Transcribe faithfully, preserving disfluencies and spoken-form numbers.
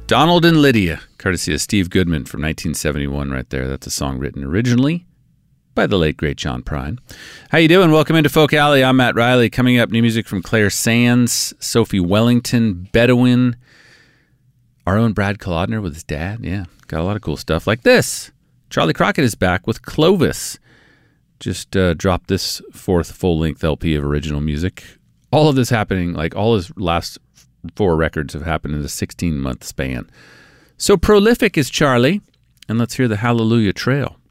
Donald and Lydia, courtesy of Steve Goodman from nineteen seventy-one right there. That's a song written originally by the late, great John Prine. How you doing? Welcome into Folk Alley. I'm Matt Riley. Coming up, new music from Claire Sands, Sophie Wellington, Bedouin, our own Brad Kolodner with his dad. Yeah, got a lot of cool stuff like this. Charlie Crockett is back with Clovis. Just uh, dropped this fourth full-length L P of original music. All of this happening, like all his last four records have happened in a sixteen-month span. So prolific is Charlie, and let's hear the Hallelujah Trail.